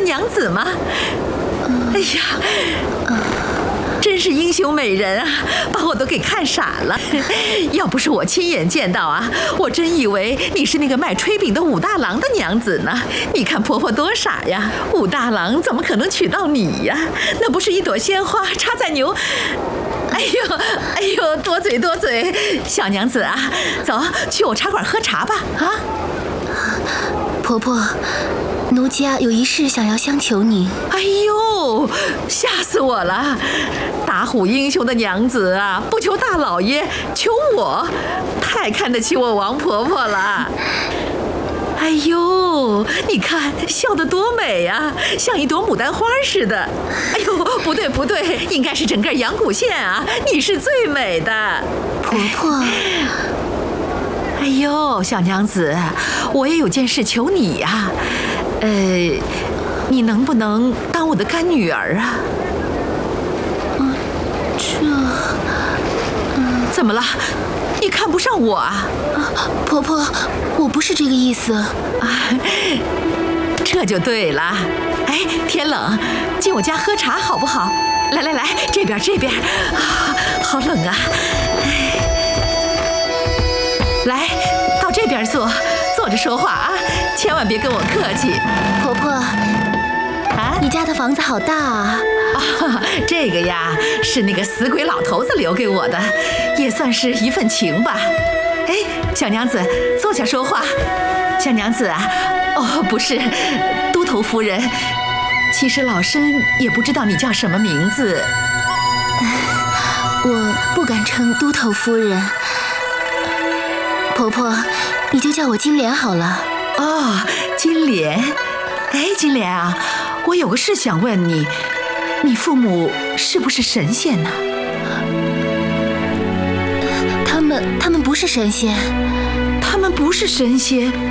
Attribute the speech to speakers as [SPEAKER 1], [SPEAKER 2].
[SPEAKER 1] 娘子吗？哎呀，真是英雄美人啊，把我都给看傻了。要不是我亲眼见到啊，我真以为你是那个卖炊饼的武大郎的娘子呢。你看婆婆多傻呀，武大郎怎么可能娶到你呀？那不是一朵鲜花插在牛……哎呦，多嘴，小娘子啊，走，去我茶馆喝茶吧。啊，
[SPEAKER 2] 婆婆，奴家有一事想要相求你。
[SPEAKER 1] 哎呦，吓死我了！打虎英雄的娘子啊，不求大老爷，求我，太看得起我王婆婆了。哎呦，你看笑得多美啊，像一朵牡丹花似的。哎呦，不对，应该是整个阳谷县啊，你是最美的。
[SPEAKER 2] 婆婆，
[SPEAKER 1] 哎呦，小娘子，我也有件事求你呀。你能不能当我的干女儿啊？怎么了？你看不上我啊？
[SPEAKER 2] 婆婆，我不是这个意思。
[SPEAKER 1] 这就对了。哎，天冷，进我家喝茶好不好？来，这边啊，好冷啊！来，到这边坐着说话啊，千万别跟我客气。
[SPEAKER 2] 婆婆，你家的房子好大啊！
[SPEAKER 1] 这个呀，是那个死鬼老头子留给我的，也算是一份情吧。哎，小娘子，坐下说话。小娘子啊，不是，都头夫人。其实老身也不知道你叫什么名字。
[SPEAKER 2] 我不敢称都头夫人。婆婆，你就叫我金莲好了。
[SPEAKER 1] 金莲。哎，金莲啊，我有个事想问你，你父母是不是神仙呢？
[SPEAKER 2] 他们不是神仙。
[SPEAKER 1] 他们不是神仙。